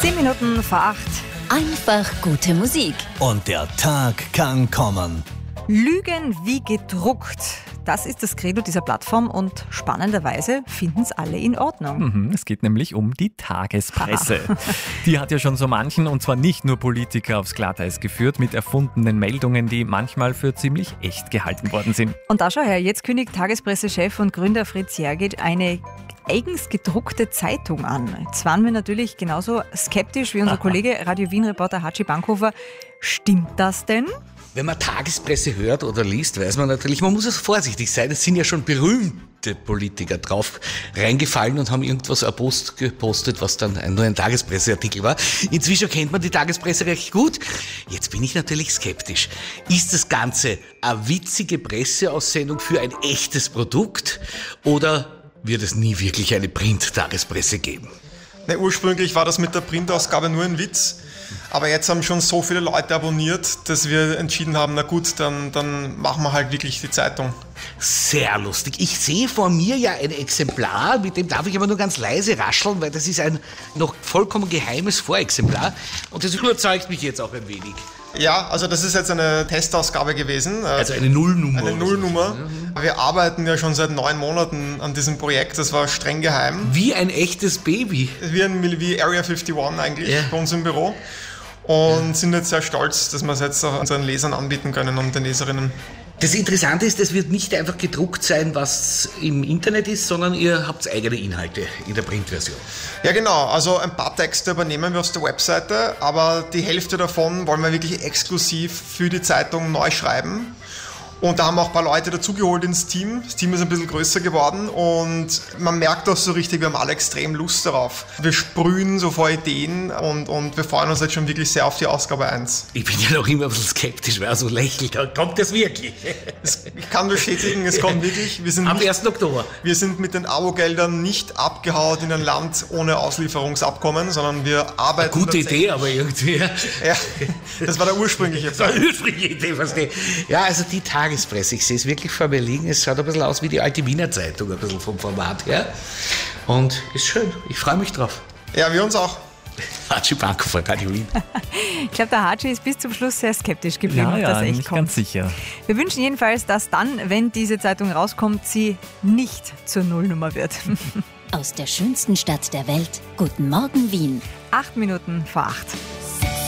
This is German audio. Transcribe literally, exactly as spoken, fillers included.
Zehn Minuten vor acht. Einfach gute Musik. Und der Tag kann kommen. Lügen wie gedruckt. Das ist das Credo dieser Plattform und spannenderweise finden es alle in Ordnung. Mhm, es geht nämlich um die Tagespresse. Die hat ja schon so manchen, und zwar nicht nur Politiker, aufs Glatteis geführt mit erfundenen Meldungen, die manchmal für ziemlich echt gehalten worden sind. Und da schau her, jetzt kündigt Tagespressechef und Gründer Fritz Jergic eine eigens gedruckte Zeitung an. Jetzt waren wir natürlich genauso skeptisch wie unser Kollege Radio Wien-Reporter Hatschi Bankhofer. Stimmt das denn? Wenn man Tagespresse hört oder liest, weiß man natürlich, man muss also vorsichtig sein. Es sind ja schon berühmte Politiker drauf reingefallen und haben irgendwas erpost, gepostet, was dann nur ein Tagespresseartikel war. Inzwischen kennt man die Tagespresse recht gut. Jetzt bin ich natürlich skeptisch. Ist das Ganze eine witzige Presseaussendung für ein echtes Produkt oder wird es nie wirklich eine Print-Tagespresse geben? Ne, ursprünglich war das mit der Printausgabe nur ein Witz. Aber jetzt haben schon so viele Leute abonniert, dass wir entschieden haben, na gut, dann, dann machen wir halt wirklich die Zeitung. Sehr lustig. Ich sehe vor mir ja ein Exemplar, mit dem darf ich aber nur ganz leise rascheln, weil das ist ein noch vollkommen geheimes Vorexemplar. Und das überzeugt mich jetzt auch ein wenig. Ja, also das ist jetzt eine Testausgabe gewesen. Also eine Nullnummer. Eine Nullnummer. Wir arbeiten ja schon seit neun Monaten an diesem Projekt. Das war streng geheim. Wie ein echtes Baby. Wie, ein, wie Area einundfünfzig eigentlich ja. bei uns im Büro. Und ja. sind jetzt sehr stolz, dass wir es jetzt auch unseren Lesern anbieten können und den Leserinnen. Das Interessante ist, es wird nicht einfach gedruckt sein, was im Internet ist, sondern ihr habt eigene Inhalte in der Printversion. Ja genau, also ein paar Texte übernehmen wir aus der Webseite, aber die Hälfte davon wollen wir wirklich exklusiv für die Zeitung neu schreiben. Und da haben wir auch ein paar Leute dazugeholt ins Team. Das Team ist ein bisschen größer geworden und man merkt auch so richtig, wir haben alle extrem Lust darauf. Wir sprühen so vor Ideen und, und wir freuen uns jetzt schon wirklich sehr auf die Ausgabe eins. Ich bin ja noch immer ein bisschen skeptisch, weil er so lächelt. Kommt das wirklich? Es, ich kann bestätigen, es kommt wirklich. Wir sind Am nicht, ersten Oktober. Wir sind mit den Abo-Geldern nicht abgehauen in ein Land ohne Auslieferungsabkommen, sondern wir arbeiten... Eine gute Idee, aber irgendwie... Ja, das war der ursprüngliche Plan. Das war die ursprüngliche Idee, verstehe. Ja, also die Tage Tagespresse. Ich sehe es wirklich vor mir liegen. Es schaut ein bisschen aus wie die alte Wiener Zeitung, ein bisschen vom Format her. Und ist schön. Ich freue mich drauf. Ja, wir uns auch. Hatschi Bankhofer, Radio Wien. Ich glaube, der Hatschi ist bis zum Schluss sehr skeptisch geblieben, Ja, ob ja, das echt nicht kommt. ganz sicher. Wir wünschen jedenfalls, dass dann, wenn diese Zeitung rauskommt, sie nicht zur Nullnummer wird. Aus der schönsten Stadt der Welt. Guten Morgen, Wien. Acht Minuten vor acht.